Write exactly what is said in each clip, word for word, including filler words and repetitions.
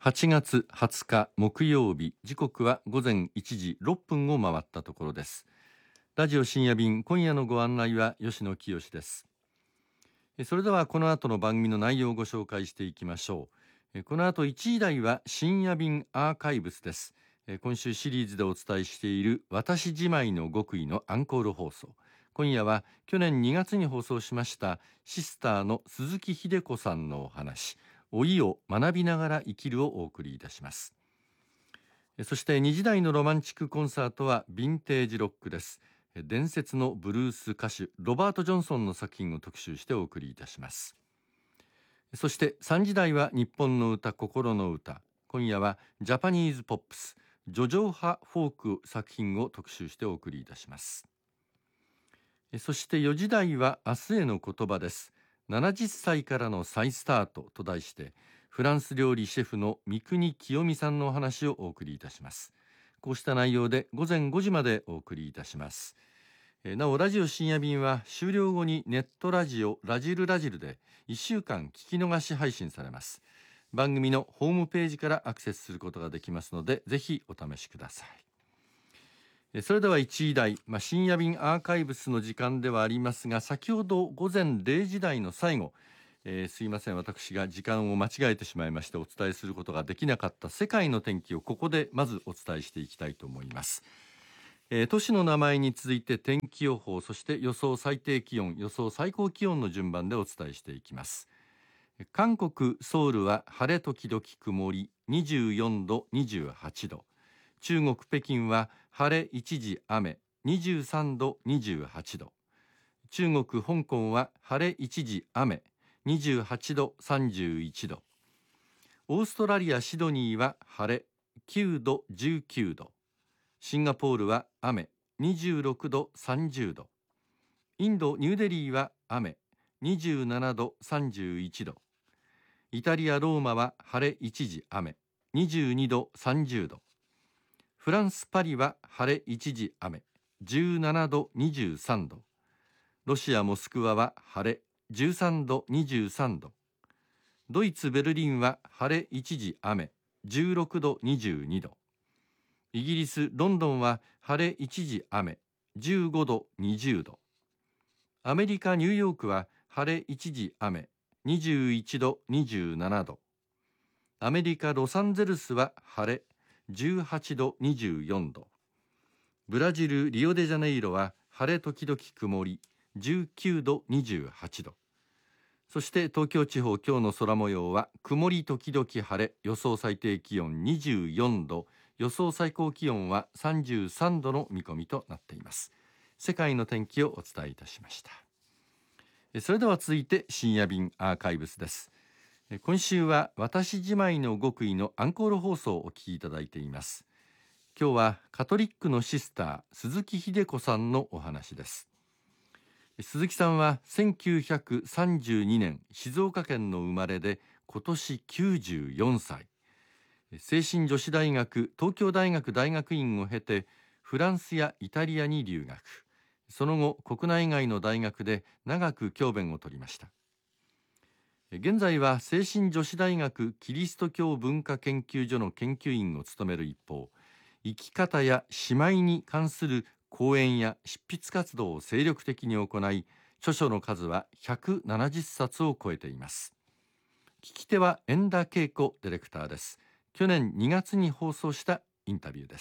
はちがつはつか木曜日、時刻は午前いちじろっぷんを回ったところです。ラジオ深夜便、今夜のご案内は吉野清です。それではこの後の番組の内容をご紹介していきましょう。この後いちじ台は深夜便アーカイブスです。今週シリーズでお伝えしている私じまいの極意のアンコール放送。今夜は去年にがつに放送しましたシスターの鈴木秀子さんのお話、老いを学びながら生きるをお送りいたします。そしてにじ台のロマンチックコンサートはヴィンテージロックです。伝説のブルース歌手ロバート・ジョンソンの作品を特集してお送りいたします。そしてさんじ台は日本の歌、心の歌。今夜はジャパニーズポップス、叙情派フォーク作品を特集してお送りいたします。そしてよじ台は明日への言葉です。ななじゅっさいからの再スタートと題して、フランス料理シェフの三國清美さんのお話をお送りいたします。こうした内容で午前ごじまでお送りいたします。なおラジオ深夜便は終了後にネットラジオラジルラジルでいっしゅうかん聞き逃し配信されます。番組のホームページからアクセスすることができますので、ぜひお試しください。それではいちじ台、まあ、深夜便アーカイブスの時間ではありますが、先ほど午前れいじ台の最後、えー、すいません、私が時間を間違えてしまいましてお伝えすることができなかった世界の天気をここでまずお伝えしていきたいと思います。えー、都市の名前に続いて天気予報、そして予想最低気温、予想最高気温の順番でお伝えしていきます。韓国ソウルは晴れ時々曇り、にじゅうよんど、にじゅうはちど。中国北京は晴れ一時雨、にじゅうさんど、にじゅうはちど。中国香港は晴れ一時雨、にじゅうはちど、さんじゅういちど。オーストラリアシドニーは晴れ、きゅうど、じゅうきゅうど。シンガポールは雨、にじゅうろくど、さんじゅうど。インドニューデリーは雨、にじゅうななど、さんじゅういちど。イタリアローマは晴れ一時雨、にじゅうにど、さんじゅうど。フランスパリは晴れ一時雨、じゅうななど、にじゅうさんど。ロシアモスクワは晴れ、じゅうさんど、にじゅうさんど。ドイツベルリンは晴れ一時雨、じゅうろくど、にじゅうにど。イギリスロンドンは晴れ一時雨、じゅうごど、にじゅうど。アメリカニューヨークは晴れ一時雨、にじゅういちど、にじゅうななど。アメリカロサンゼルスは晴れ、じゅうはちど、にじゅうよんど。ブラジルリオデジャネイロは晴れ時々曇り、じゅうきゅうど、にじゅうはちど。そして東京地方、今日の空模様は曇り時々晴れ、予想最低気温にじゅうよんど、予想最高気温はさんじゅうさんどの見込みとなっています。世界の天気をお伝えいたしました。それでは続いて深夜便アーカイブスです。今週は私じまいの極意のアンコール放送をお聞きいただいています。今日はカトリックのシスター鈴木秀子さんのお話です。鈴木さんはせんきゅうひゃくさんじゅうにねん静岡県の生まれで、今年きゅうじゅうよんさい。聖心女子大学東京大学大学院を経てフランスやイタリアに留学、その後国内外の大学で長く教鞭を取りました。現在は聖心女子大学キリスト教文化研究所の研究員を務める一方、生き方や姉妹に関する講演や執筆活動を精力的に行い、著書の数はひゃくななじゅっさつを超えています。聞き手は遠田恵子ディレクターです。去年にがつに放送したインタビューです。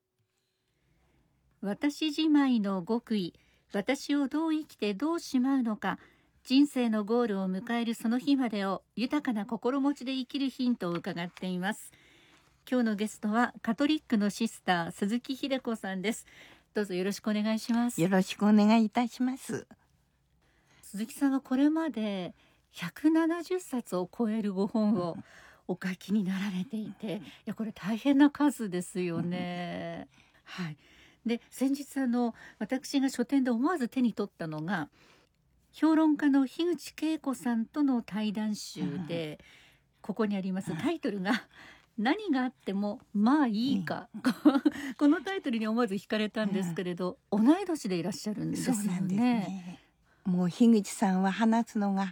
私じまいの極意、私をどう生きてどうしまうのか、人生のゴールを迎えるその日までを豊かな心持ちで生きるヒントを伺っています。今日のゲストはカトリックのシスター鈴木秀子さんです。どうぞよろしくお願いします。 よろしくお願いいたします。 鈴木さんはこれまでひゃくななじゅっさつを超えるご本をお書きになられていて、いやこれ大変な数ですよね。はい。で先日あの私が書店で思わず手に取ったのが評論家の樋口恵子さんとの対談集で、ここにありますタイトルが何があってもまあいいか、このタイトルに思わず惹かれたんですけれど、同い年でいらっしゃるんですよね。 そうなんですね。もう樋口さんは話すのが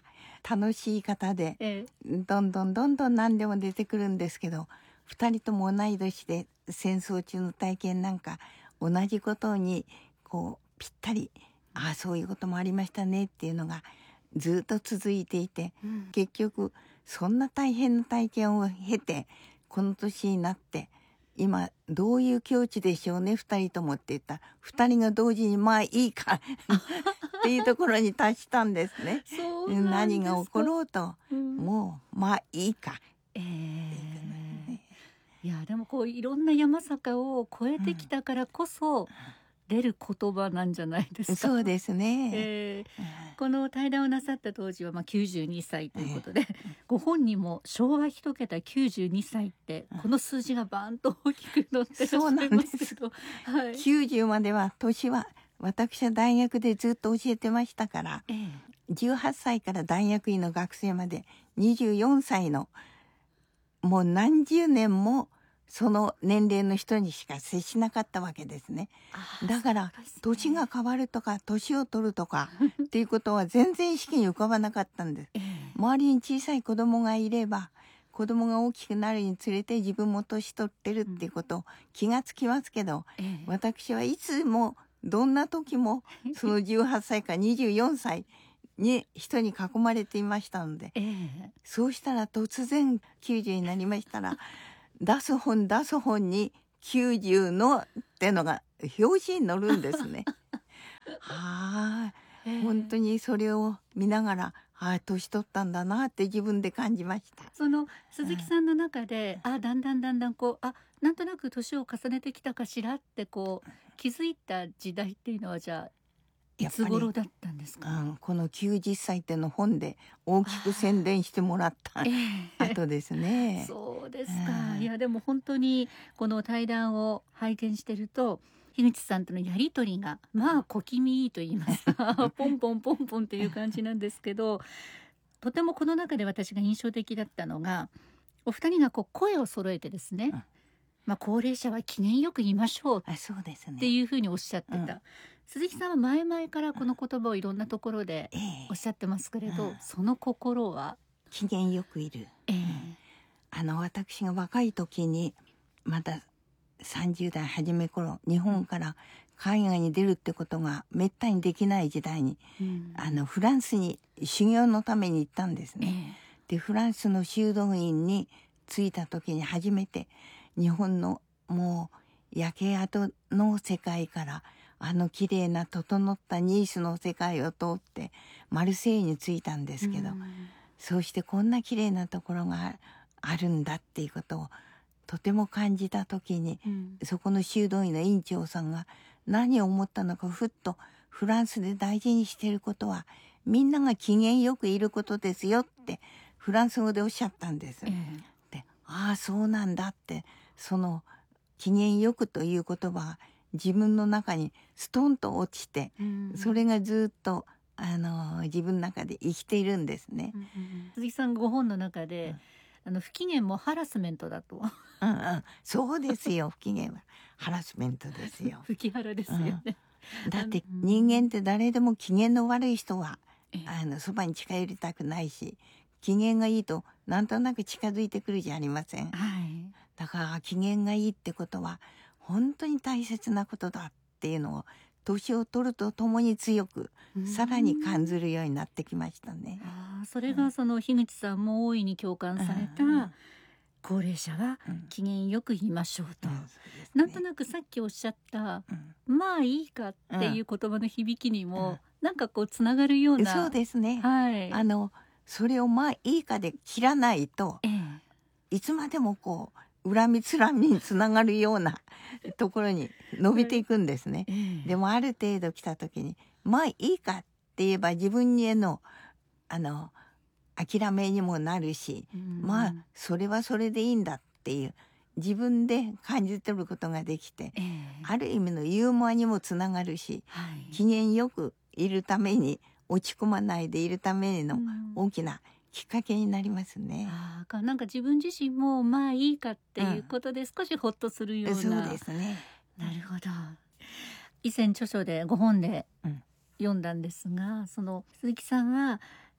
楽しい方で、 えどんどんどんどん何でも出てくるんですけど、ふたりとも同い年で戦争中の体験なんか同じことにこうぴったり、ああそういうこともありましたねっていうのがずっと続いていて、 うん結局そんな大変な体験を経てこの年になって今どういう境地でしょうねふたりともって言ったら、ふたりが同時にまあいいかっていうところに達したんですね。 そうなんですか。 何が起ころうと、 うんもうまあいいか。 ええいやでもこういろんな山坂を越えてきたからこそ出る言葉なんじゃないですか。 そうですね。 えーうんこの対談をなさった当時はまあきゅうじゅうにさいということで、ご本人も昭和一桁きゅうじゅうにさいってこの数字がバーンと大きく載ってらっしゃいますけど、はい、 きゅうじゅうまでは年は私は大学でずっと教えてましたから、 ええじゅうはっさいから大学院の学生までにじゅうよんさいのもう何十年もその年齢の人にしか接しなかったわけですね。 あーだからそうですね年が変わるとか年を取るとかっていうことは全然意識に浮かばなかったんです。 ええ周りに小さい子供がいれば子供が大きくなるにつれて自分も年取ってるっていうことを気がつきますけど、 ええ私はいつもどんな時もそのじゅうはっさいからにじゅうよんさいに人に囲まれていましたので、 ええそうしたら突然きゅうじゅうになりましたら出す本出す本にきゅうじゅうのってのが表紙に載るんですね。はあ、 ええ本当にそれを見ながら、ああ年取ったんだなって自分で感じました。 その鈴木さんの中で、あだんだんだんだんこうあなんとなく年を重ねてきたかしらってこう気づいた時代っていうのはじゃあいつやっぱり頃だったんですか。 うん、このきゅうじゅっさいっての本で大きく宣伝してもらったええ後ですね。 そうですうか。 んいやでも本当にこの対談を拝見してると樋口さんとのやりとりがまあ小気味いいと言いますかポンポンポンポンという感じなんですけど、とてもこの中で私が印象的だったのがお二人がこう声を揃えてですね、 うんまあ、高齢者は機嫌よく言いましょうあ、そうですね。 っていうふうにおっしゃってた、 うん鈴木さんは前々からこの言葉をいろんなところでええおっしゃってますけれど、 うんその心は、 機嫌よくいる。 ええあの私が若い時にまださんじゅうだい初め頃、日本から海外に出るってことがめったにできない時代に、 うんあのフランスに修行のために行ったんですえね。 えでフランスの修道院に着いた時に初めて日本のもう焼け跡の世界からあの綺麗な整ったニースの世界を通ってマルセイユに着いたんですけど、 うんそうしてこんな綺麗なところがあるんだっていうことをとても感じた時に、 うんそこの修道院の院長さんが何を思ったのか、ふっとフランスで大事にしていることはみんなが機嫌よくいることですよってフランス語でおっしゃったんです。 ええで、ああそうなんだって、その機嫌よくという言葉が自分の中にストンと落ちて、 うんそれがずっとあの自分の中で生きているんですね。 うんうん鈴木さんご本の中で、あの不機嫌もハラスメントだとうんうん、そうですよ。不機嫌はハラスメントですよ。 不機ハラですよね、 だってうん人間って誰でも機嫌の悪い人はええあのそばに近寄りたくないし、機嫌がいいとなんとなく近づいてくるじゃありません。 はいだから機嫌がいいってことは本当に大切なことだっていうのを年を取るとともに強くさらに感じるようになってきましたね。 ああそれがその樋口さんも大いに共感された、 うん高齢者はうん機嫌よく言いましょうと、 うんそうですねなんとなくさっきおっしゃったうんまあいいかっていう言葉の響きにも、 うんなんかこうつながるような、 そうですね。 はいあのそれをまあいいかで切らないとええいつまでもこう恨みつらみにつながるようなところに伸びていくんですね。 ええでもある程度来た時にまあいいかって言えば自分へのあの諦めにもなるし、 うんまあそれはそれでいいんだっていう自分で感じ取ることができて、 ええある意味のユーモアにもつながるし、 はい機嫌よくいるために落ち込まないでいるためのうん大きなきっかけになりますね。 ああなんか自分自身もまあいいかっていうことで少しほっとするような、 そうですね。 なるほど。以前著書でご本でうん読んだんですが、その鈴木さんは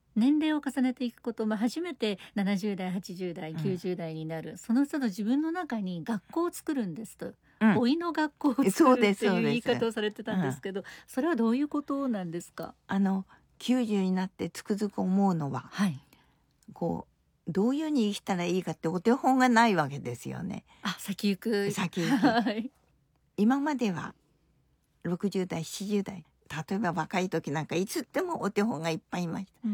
年齢を重ねていくこと、まあ、初めてななじゅう代はちじゅう代きゅうじゅう代になる、うん、その人の自分の中に学校を作るんですと、うん、老いの学校を作るっていう言い方をされてたんですけど、 そ, それはどういうことなんですか？ あのきゅうじゅうになってつくづく思うのは、はい、こうどういうふうに生きたらいいかってお手本がないわけですよね。 あ、先行く先行き、はい、今まではろくじゅう代ななじゅう代、例えば若い時なんかいつでもお手本がいっぱいいました。うん、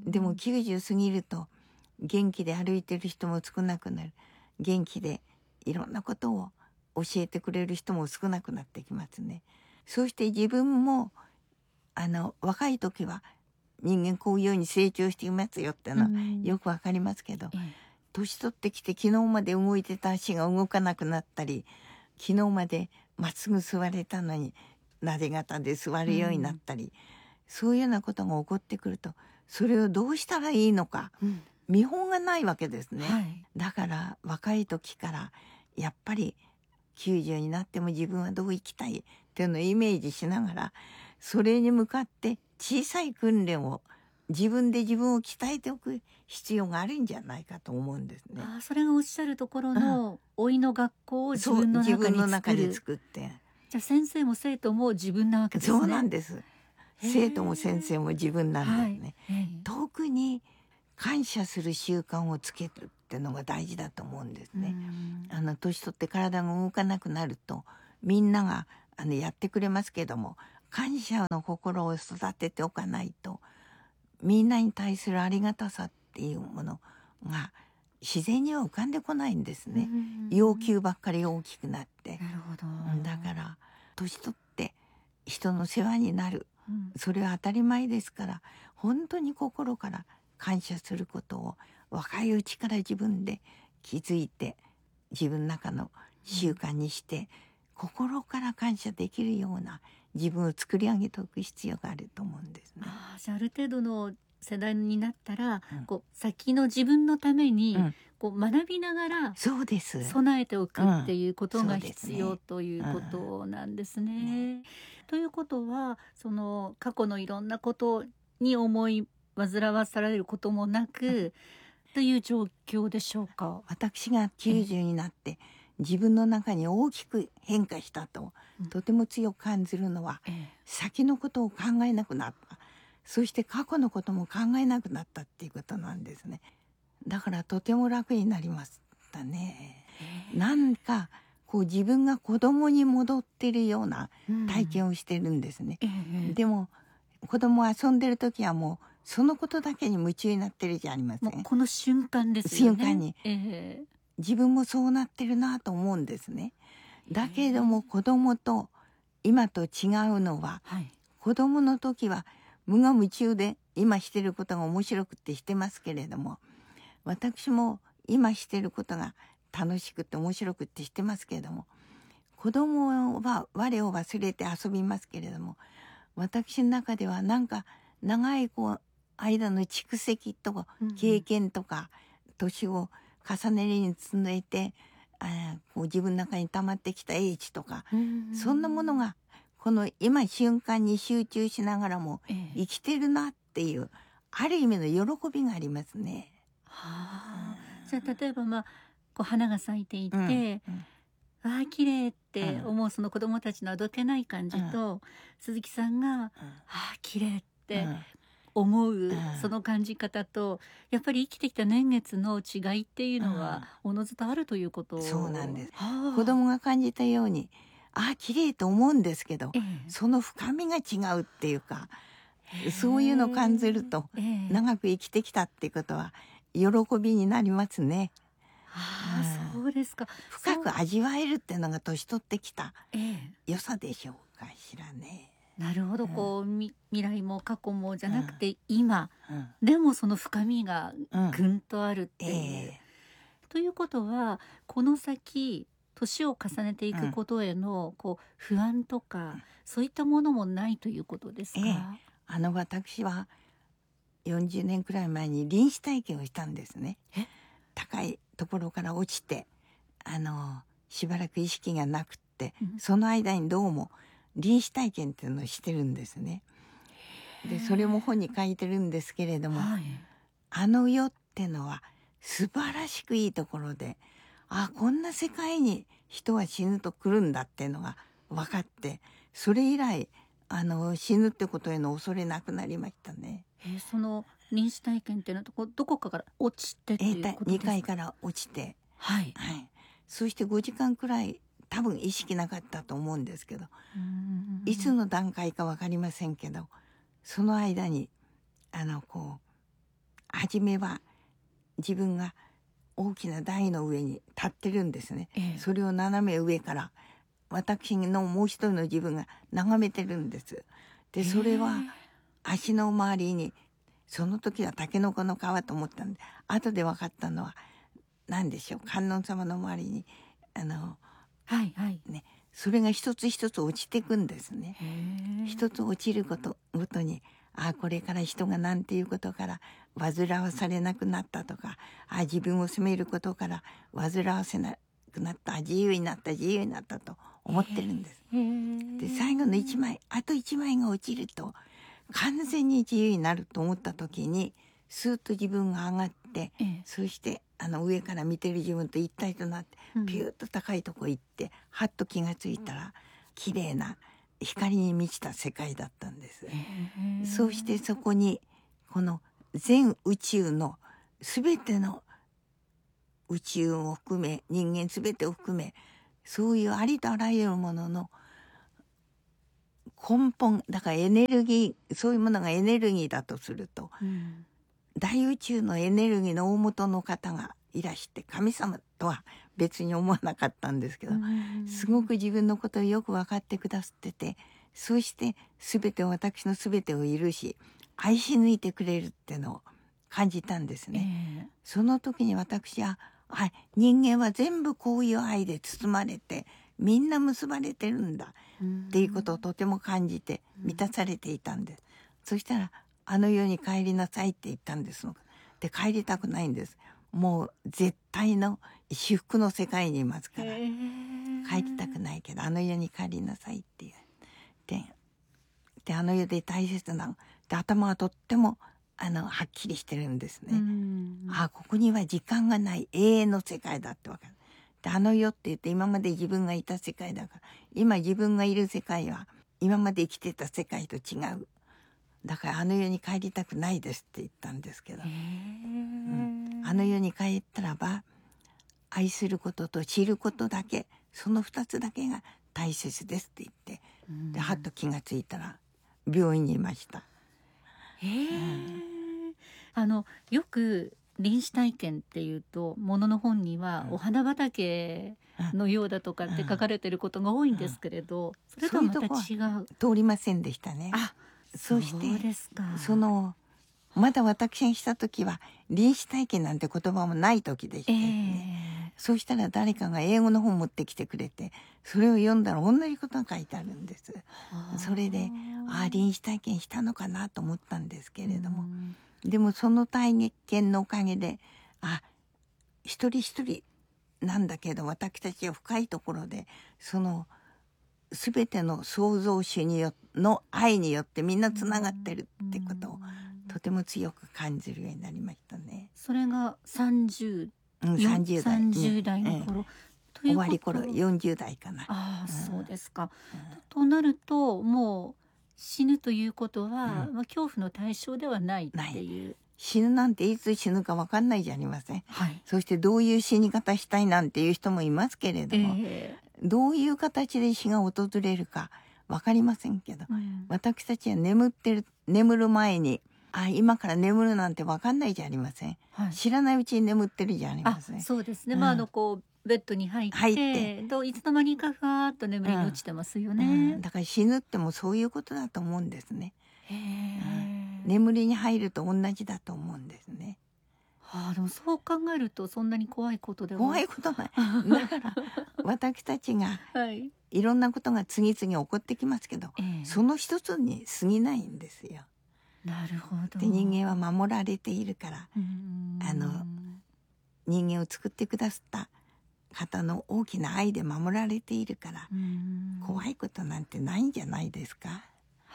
でもきゅうじゅう過ぎると元気で歩いてる人も少なくなる、元気でいろんなことを教えてくれる人も少なくなってきますね。そして自分もあの若い時は人間こういうように成長していますよっていうのはよくわかりますけど、うん、年取ってきて昨日まで動いてた足が動かなくなったり、昨日までまっすぐ座れたのになで肩で座るようになったり、うん、そういうようなことが起こってくると、それをどうしたらいいのか、うん、見本がないわけですね、はい、だから若い時からやっぱりきゅうじゅうになっても自分はどう生きたいっていうのをイメージしながら、それに向かって小さい訓練を自分で自分を鍛えておく必要があるんじゃないかと思うんですね。 あ、それがおっしゃるところの老いの学校を自分の中に作る、 自分の中で作って、 じゃあ先生も生徒も自分なわけですね。 そうなんです。生徒も先生も自分なんですね、はい、特に感謝する習慣をつけるってのが大事だと思うんですね。あの年取って体が動かなくなるとみんながあのやってくれますけども、感謝の心を育てておかないとみんなに対するありがたさっていうものが自然には浮かんでこないんですね。要求ばっかり大きくなって。 なるほど。 だから年取って人の世話になる、うん、それは当たり前ですから、本当に心から感謝することを若いうちから自分で気づいて自分の中の習慣にして、うん、心から感謝できるような自分を作り上げておく必要があると思うんですね。 あ、じゃあ、ある程度の世代になったら、うん、こう先の自分のために、うん、こう学びながらそうです備えておくっていうことが必要、うん、ということなんですね。うん、ということはその過去のいろんなことに思い煩わされることもなく、うん、という状況でしょうか。 私がきゅうじゅうになって自分の中に大きく変化したと、うん、とても強く感じるのは、ええ、先のことを考えなくなった、そして過去のことも考えなくなったっていうことなんですね。だからとても楽になりましたね。えー、なんかこう自分が子供に戻ってるような体験をしてるんですね。うん、でも子供遊んでる時はもうそのことだけに夢中になってるじゃありません。 この瞬間ですよね。 瞬間に、えー、自分もそうなってるなと思うんですね。だけども子供と今と違うのは、はい、子供の時は無我夢中で今してることが面白くてしてますけれども、私も今してることが楽しくて面白くてしてますけれども、子供は我を忘れて遊びますけれども、私の中ではなんか長いこう間の蓄積とか経験とか年を重ねるにつれて、あこう自分の中に溜まってきた英知とか、そんなものがこの今瞬間に集中しながらも生きてるなっていう、ええ、ある意味の喜びがありますね。 はあ、じゃあ例えば、まあ、こう花が咲いていて、うんうん、あー綺麗って思うその子どもたちのあどけない感じと、うん、鈴木さんが、うん、あー綺麗って思う、うん、その感じ方と、やっぱり生きてきた年月の違いっていうのはおのずとあるということ、 うん、そうなんです。はあ、子供が感じたようにあ綺麗と思うんですけど、ええ、その深みが違うっていうか、そういうのを感じると、え、長く生きてきたっていうことは喜びになりますね。 ああ、そうですか。 深く味わえるっていうのが年取ってきた良さでしょうかしらね。 なるほど、こう、うん、未来も過去もじゃなくて今、うんうん、でもその深みがぐんとあるっていう、うんえー、ということはこの先年を重ねていくことへの、うん、こう不安とか、うん、そういったものもないということですか。えー、 あの私はよんじゅうねんくらい前に臨死体験をしたんですね。高いところから落ちてあのしばらく意識がなくって、うん、その間にどうも臨死体験っていうのをしてるんですね。 でそれも本に書いてるんですけれども、 はい、 あの世ってのは素晴らしくいいところで、あこんな世界に人は死ぬと来るんだっていうのが分かって、それ以来あの死ぬってことへの恐れなくなりましたね。 えー、その臨死体験っていうのはどこどこかから落ちてっていうことですか？ にかいから落ちて、 はい、 はい、そしてごじかんくらい多分意識なかったと思うんですけど、 うんいつの段階か分かりませんけど、その間にあのこう初めは自分が大きな台の上に立ってるんですね、 ええ、 それを斜め上から私のもう一人の自分が眺めてるんです。でそれは足の周りに、その時はタケノコの皮と思ったんで、後で分かったのは何でしょう、観音様の周りにあのはいはいね、それが一つ一つ落ちていくんですね。 へー一つ落ちることごとに、あこれから人がなんていうことから煩わされなくなったとか、あ自分を責めることから煩わせなくなった、自由になった自由になったと思ってるんです。 へーで最後の一枚、あと一枚が落ちると完全に自由になると思った時に、スーッと自分が上がって、 ええ、 そしてあの上から見てる自分と一体となってうんピューッと高いとこ行って、はっと気がついたら綺麗な光に満ちた世界だったんです。 へーそうしてそこにこの全宇宙の全ての宇宙を含め人間全てを含め、そういうありとあらゆるものの根本だからエネルギー、そういうものがエネルギーだとすると、 うん大宇宙のエネルギーの大元の方がいらして、神様とは別に思わなかったんですけど、すごく自分のことをよく分かってくださってて、そして全てを私の全てを許し愛し抜いてくれるってのを感じたんですね。 ええその時に私は、はい、人間は全部こういう愛で包まれてみんな結ばれてるんだっていうことをとても感じて満たされていたんです。そしたらあの世に帰りなさいって言ったんです。で帰りたくないんです。もう絶対の至福の世界にいますから、 へ帰りたくないけどあの世に帰りなさいって言う。でであの世で大切なで頭はとってもあのはっきりしてるんですね。 うんあここには時間がない永遠の世界だってわかる。であの世って言って今まで自分がいた世界だから、今自分がいる世界は今まで生きてた世界と違う。だからあの世に帰りたくないですって言ったんですけど、 へーうんあの世に帰ったらば愛することと知ることだけ、その二つだけが大切ですって言って、 うんではっと気がついたら病院にいました。 へーあのよく臨死体験っていうとものの本にはうんお花畑のようだとかって書かれてることが多いんですけれど、それとはまた違う。 通りませんでしたね。 あ、 そしてそうですか。 そのまだ私がした時は臨死体験なんて言葉もない時でしたえよね。そうしたら誰かが英語の本持ってきてくれて、それを読んだら同じことが書いてあるんです。 ーそれでああ臨死体験したのかなと思ったんですけれども、 うんでもその体験のおかげで、あ一人一人なんだけど私たちは深いところでその全ての創造主によの愛によってみんなつながってるってことをとても強く感じるようになりましたね。 それがさんじゅう、 うん、さんじゅう代、ね、 さんじゅう代の頃、 うんということ終わり頃よんじゅう代かな。 ああ、 うんそうですか。 うんとなるともう死ぬということは、 うんまあ、恐怖の対象ではないっていう。 死ぬなんていつ死ぬか分かんないじゃありません。 はい。 そしてどういう死に方したいなんていう人もいますけれども、 えどういう形で死が訪れるか分かりませんけど、 ーうん私たちは眠ってる眠る前にあ今から眠るなんて分かんないじゃありません。 はい、 知らないうちに眠ってるじゃありまあせん。 そうですね、 うんまああのこうベッドに入って入ってどういつの間にかふわーっと眠りに落ちてますようね。 んだから死ぬってもそういうことだと思うんですね。 へー眠りに入ると同じだと思うんですね。 はあ、でもそう考えるとそんなに怖いことでは怖いことない。だから私たちがはい、 いろんなことが次々起こってきますけど、 ええその一つに過ぎないんですよ。 なるほど。 で人間は守られているから、 うーんあの人間を作ってくださった方の大きな愛で守られているから、 うーん怖いことなんてないんじゃないですか。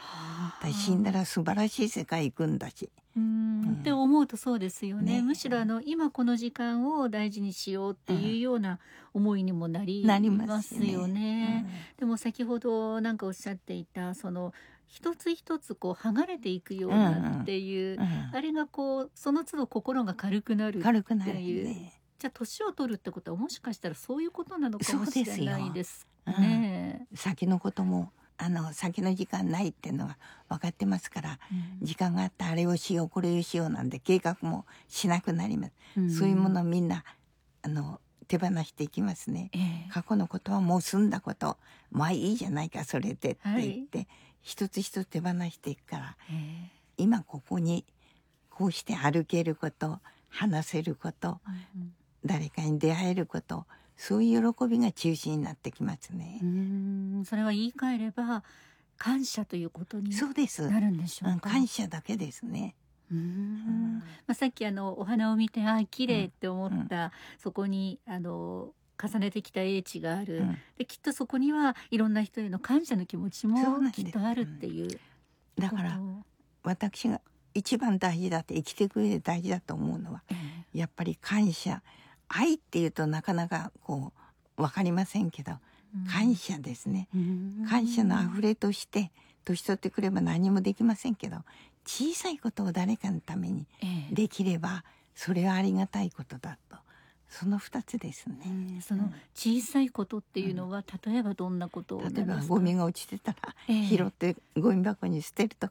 はあ死んだら素晴らしい世界行くんだし。 うーんうんって思うとそうですよね。 ねむしろあの今この時間を大事にしようっていうような思いにもなりなりまますすよね。 ね。 でも先ほどなんかおっしゃっていたその一つ一つこう剥がれていくようなっていう、 うんうんあれがこうその都度心が軽くなる。 軽くなるっていうね。 じゃあ年を取るってことはもしかしたらそういうことなのかもしれそうですよないですね。 先のこともあの先の時間ないっていうのが分かってますから、 うん時間があったらあれをしようこれをしようなんて計画もしなくなります、 うんそういうものをみんなあの手放していきますね。 ええ過去のことはもう済んだこと、まあいいじゃないかそれでって言って、一つ一つ手放していくから、 え今ここにこうして歩けること、話せること、 えうん誰かに出会えること、そういう喜びが中心になってきますねう。んそれは言い換えれば感謝ということにそうです、 なるんでしょう、 うんか。 感謝だけですね。 うーんまあ、さっきあのお花を見てああ綺麗って思った、そこにあの重ねてきた英知がある、 うんできっとそこにはいろんな人への感謝の気持ちそうもなんですきっとあるっていうだからこと私が一番大事だって生きていく上で大事だと思うのはええやっぱり感謝。愛っていうとなかなかこう分かりませんけど、 うん感謝ですね。 うん感謝のあふれとして年取ってくれば何もできませんけど、小さいことを誰かのためにええできればそれはありがたいことだと、その二つですね。 うんその小さいことっていうのは、例えばどんなことを例えばゴミが落ちてたら、 ええ拾ってゴミ箱に捨てると